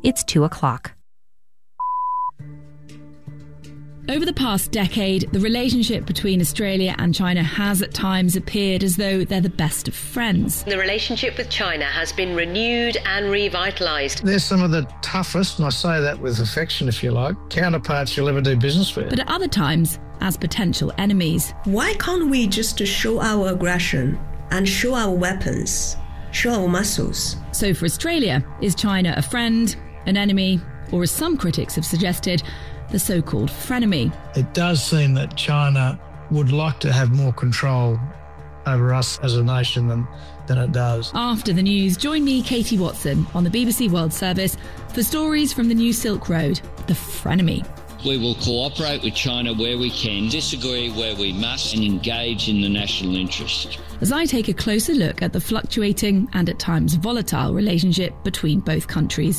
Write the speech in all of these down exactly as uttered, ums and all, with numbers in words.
It's two o'clock. Over the past decade, the relationship between Australia and China has at times appeared as though they're the best of friends. The relationship with China has been renewed and revitalised. They're some of the toughest, and I say that with affection if you like, counterparts you'll ever do business with. But at other times, as potential enemies. Why can't we just show our aggression and show our weapons, show our muscles? So for Australia, is China a friend, an enemy, or as some critics have suggested, the so-called frenemy? It does seem that China would like to have more control over us as a nation than, than it does. After the news, join me, Katie Watson, on the B B C World Service for stories from the new Silk Road, the frenemy. We will cooperate with China where we can, disagree where we must, and engage in the national interest. As I take a closer look at the fluctuating and at times volatile relationship between both countries.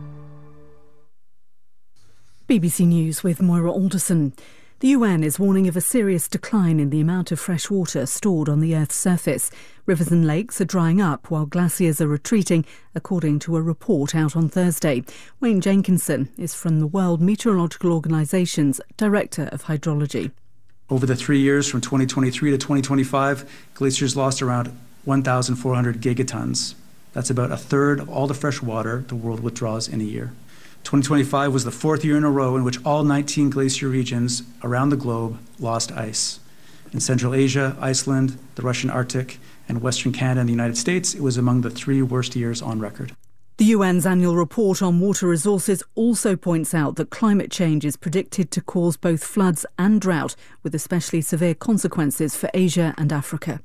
B B C News with Moira Alderson. The U N is warning of a serious decline in the amount of fresh water stored on the Earth's surface. Rivers and lakes are drying up while glaciers are retreating, according to a report out on Thursday. Wayne Jenkinson is from the World Meteorological Organization's Director of Hydrology. Over the three years from twenty twenty-three to twenty twenty-five, glaciers lost around one thousand four hundred gigatons. That's about a third of all the fresh water the world withdraws in a year. twenty twenty-five was the fourth year in a row in which all nineteen glacier regions around the globe lost ice. In Central Asia, Iceland, the Russian Arctic, and Western Canada and the United States, it was among the three worst years on record. The U N's annual report on water resources also points out that climate change is predicted to cause both floods and drought, with especially severe consequences for Asia and Africa.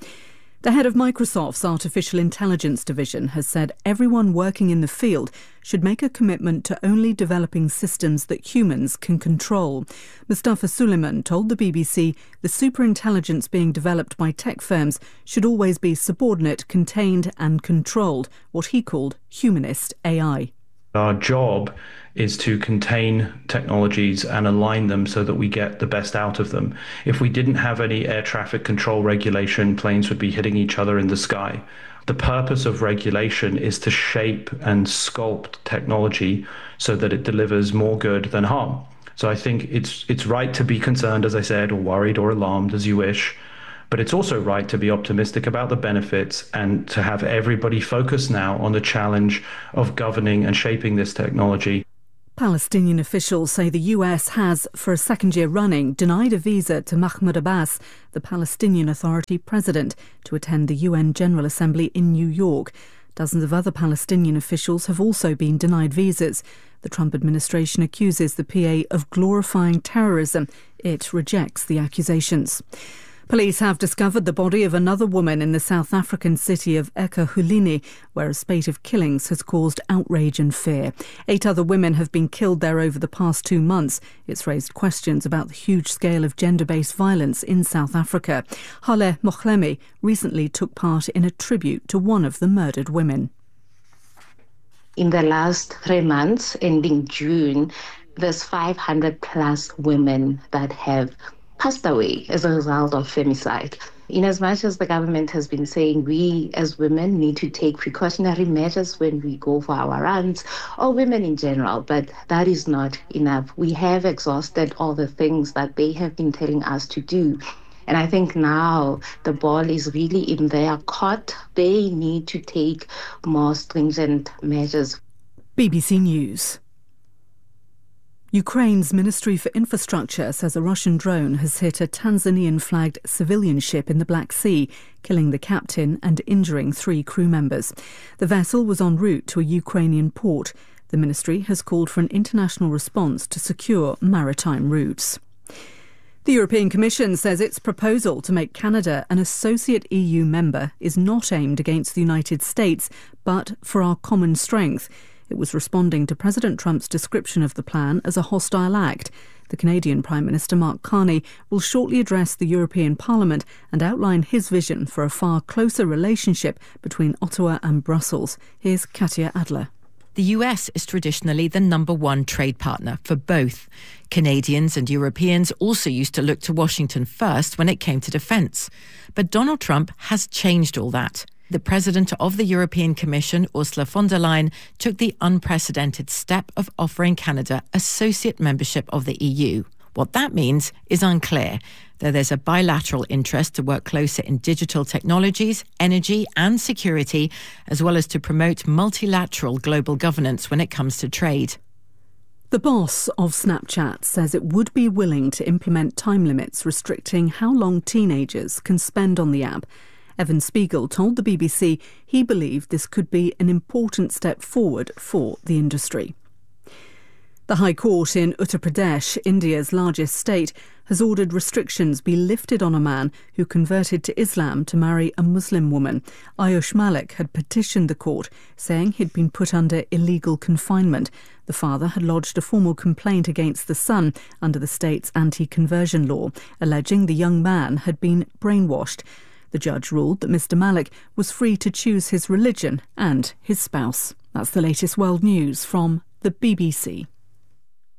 The head of Microsoft's artificial intelligence division has said everyone working in the field should make a commitment to only developing systems that humans can control. Mustafa Suleiman told the B B C the superintelligence being developed by tech firms should always be subordinate, contained and controlled, what he called humanist A I. Our job is to contain technologies and align them so that we get the best out of them. If we didn't have any air traffic control regulation, planes would be hitting each other in the sky. The purpose of regulation is to shape and sculpt technology so that it delivers more good than harm. So I think it's it's right to be concerned, as I said, or worried or alarmed, as you wish. But it's also right to be optimistic about the benefits and to have everybody focus now on the challenge of governing and shaping this technology. Palestinian officials say the U S has, for a second year running, denied a visa to Mahmoud Abbas, the Palestinian Authority president, to attend the U N General Assembly in New York. Dozens of other Palestinian officials have also been denied visas. The Trump administration accuses the P A of glorifying terrorism. It rejects the accusations. Police have discovered the body of another woman in the South African city of Ekurhuleni, where a spate of killings has caused outrage and fear. Eight other women have been killed there over the past two months. It's raised questions about the huge scale of gender-based violence in South Africa. Hale Mokhlemi recently took part in a tribute to one of the murdered women. In the last three months, ending June, there's five hundred plus women that have passed away as a result of femicide. In as much as the government has been saying we as women need to take precautionary measures when we go for our runs, or women in general, but that is not enough. We have exhausted all the things that they have been telling us to do. And I think now the ball is really in their court. They need to take more stringent measures. B B C News. Ukraine's Ministry for Infrastructure says a Russian drone has hit a Tanzanian-flagged civilian ship in the Black Sea, killing the captain and injuring three crew members. The vessel was en route to a Ukrainian port. The ministry has called for an international response to secure maritime routes. The European Commission says its proposal to make Canada an associate E U member is not aimed against the United States, but for our common strength. It was responding to President Trump's description of the plan as a hostile act. The Canadian Prime Minister Mark Carney will shortly address the European Parliament and outline his vision for a far closer relationship between Ottawa and Brussels. Here's Katia Adler. The U S is traditionally the number one trade partner for both. Canadians and Europeans also used to look to Washington first when it came to defence. But Donald Trump has changed all that. The President of the European Commission, Ursula von der Leyen, took the unprecedented step of offering Canada associate membership of the E U. What that means is unclear, though there's a bilateral interest to work closer in digital technologies, energy and security, as well as to promote multilateral global governance when it comes to trade. The boss of Snapchat says it would be willing to implement time limits restricting how long teenagers can spend on the app. Evan Spiegel told the B B C he believed this could be an important step forward for the industry. The High Court in Uttar Pradesh, India's largest state, has ordered restrictions be lifted on a man who converted to Islam to marry a Muslim woman. Ayush Malik had petitioned the court, saying he'd been put under illegal confinement. The father had lodged a formal complaint against the son under the state's anti-conversion law, alleging the young man had been brainwashed. The judge ruled that Mister Malik was free to choose his religion and his spouse. That's the latest world news from the B B C.